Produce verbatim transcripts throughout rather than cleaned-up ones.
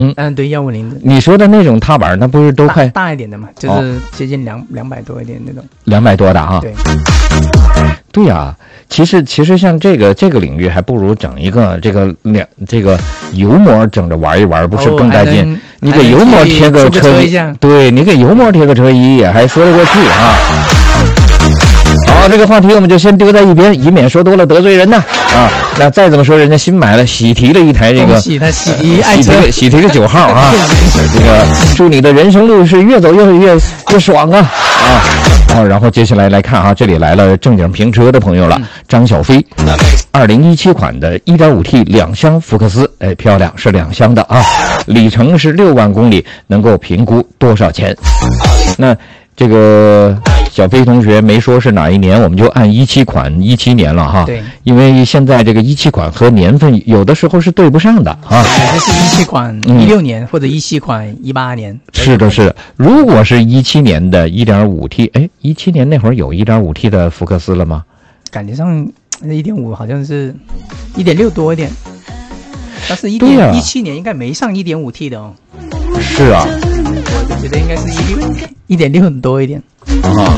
嗯嗯，对，幺五零的。 你说的那种踏板，那不是都快大, 大一点的嘛？就是接近两两百多一点那种。 两百多的啊？ 对。 对呀、啊，其实其实像这个这个领域，还不如整一个这个两这个油膜整着玩一玩，不是更带劲？哦、你给油膜贴个车衣，对你给油膜贴个车衣也还说得过去啊。好，这个话题我们就先丢在一边，以免说多了得罪人呐啊！那再怎么说，人家新买了喜提了一台这个喜他喜提爱车， 喜提的九号啊！这个祝你的人生路是越走越越越爽啊啊！啊，然后接下来来看啊，这里来了正经评车的朋友了，嗯、张小飞，二零一七款的 一点五 T 两厢福克斯，哎，漂亮，是两厢的啊，里程是六万公里，能够评估多少钱？那这个小飞同学没说是哪一年，我们就按一七款一七年了哈。 对， 因为现在这个一七款和年份有的时候是对不上的啊。 这是一七款一六年、嗯、或者一七款一八年。 是的，是的。如果是一七年的 一点五 T， 哎，一七年那会儿有 一点五 T 的福克斯了吗？ 感觉上 一点五 好像是 一点六 多一点，但是一点一七年应该没上 一点五 T 的哦。 是啊。 我觉得应该是一点六多一点啊。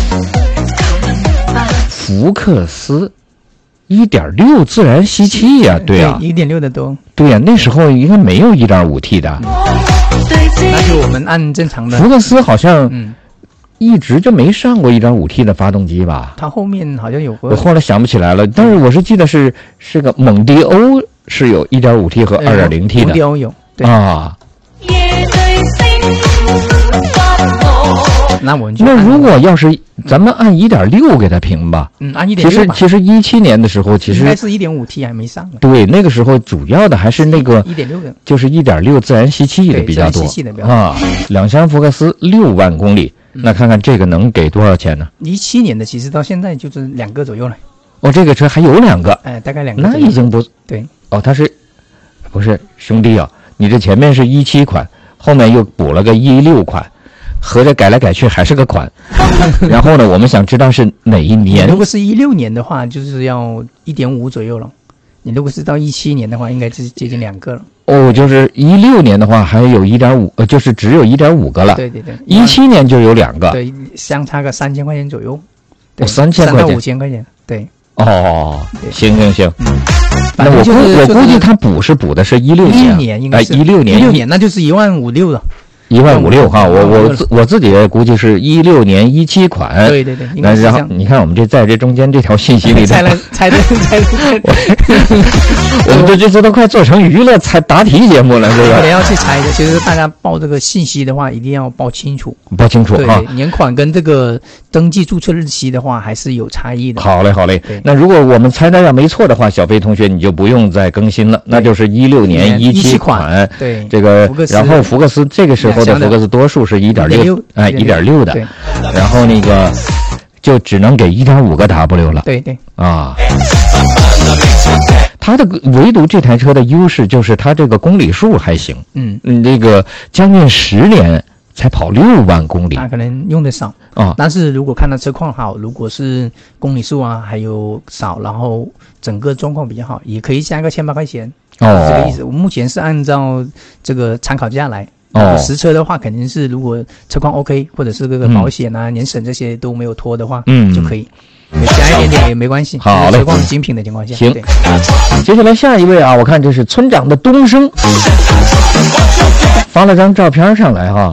福克斯一点六自然吸气呀、啊，对呀、啊， 一点六的多， 对呀、啊，那时候应该没有 一点五 T 的。 那就我们按正常的。 福克斯好像一直就没上过 一点五 T 的发动机吧？ 它后面好像有过， 我后来想不起来了，但是我是记得是是个蒙迪欧是有 一点五 T 和 二点零 T 的，蒙迪欧有对啊。 那我们就那如果要是咱们按 一点六 给它评吧， 嗯，按一点六吧。 其实其实一七年的时候，其实应该是 一点五 T 还没上。 对，那个时候主要的还是那个一点六 的， 就是 一点六 自然吸气的比较多啊。两厢福克斯六万公里，嗯、那看看这个能给多少钱呢？ 一七年的其实到现在就是两个左右了。 哦，这个车还有两个， 哎，大概两个。 那已经不对哦，它是不是兄弟啊？你这前面是一七款，后面又补了个一六款。合着改来改去还是个款，然后呢，我们想知道是哪一年。 如果是一六年的话，就是要 一点五 左右了。你如果是到一七年的话，应该是接近两个了。 哦，就是一六年的话，还有 一点五，呃，就是只有 一点五 个了。 对对对。 一七年就有两个。 对，相差个三千块钱左右。 哦，三千块钱。 三到五千块钱。对。 哦，行行行。 嗯、 那我估、就是、我估计他补是补的是一六年。 一六年应该是。 一六年。 一六年那就是一万五六了。 一万五六哈，我我自我自己估计是一六年一七款， 对对对， 那然后你看我们这在这中间这条信息里猜了猜的猜的， 我们这这次都快做成娱乐猜答题节目了，是吧？ 可能要去猜的，其实大家报这个信息的话，一定要报清楚， 报清楚哈。 对，年款跟这个登记注册日期的话，还是有差异的。 好嘞，好嘞。那如果我们猜的要没错的话，小飞同学你就不用再更新了，那就是一六年一七款， 对这个，然后福克斯这个时候。后的福克斯多数是 一点六， 哎 一点六 的，然后那个就只能给 一点五 个 W 了。 对对啊，它的唯独这台车的优势就是它这个公里数还行， 嗯嗯，这个将近十年才跑六万公里， 它可能用的少啊。 但是如果看到车况好，如果是公里数啊还有少，然后整个状况比较好，也可以加个千八块钱。 哦， 这个意思。我目前是按照这个参考价来。 哦， 实车的话肯定是如果车况 OK， 或者是这个保险啊、嗯、年审这些都没有拖的话， 嗯， 就可以加一点点也没关系。 好嘞， 车况精品的情况下。 行，接下来下一位啊，我看这是村长的东升，发了张照片上来哈。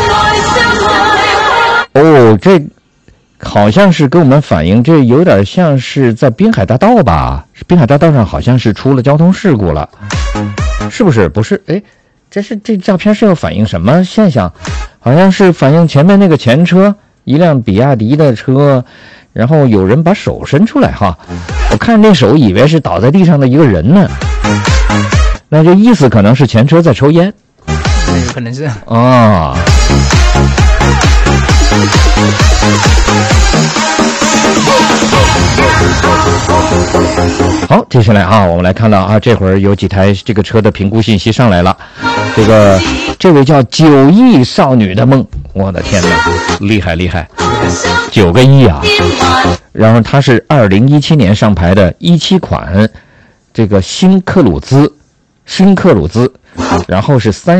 哦，这好像是跟我们反映，这有点像是在滨海大道吧？滨海大道上好像是出了交通事故了，是不是？不是，哎。这是这照片是要反映什么现象？好像是反映前面那个前车一辆比亚迪的车，然后有人把手伸出来哈，我看那手以为是倒在地上的一个人呢，那这意思可能是前车在抽烟， 有可能是啊。好，接下来啊，我们来看到啊，这会儿有几台这个车的评估信息上来了。这个这位叫九亿少女的梦，我的天哪，厉害厉害，九个亿啊！然后它是二零一七年上牌的一七款，这个新克鲁兹新克鲁兹，然后是三。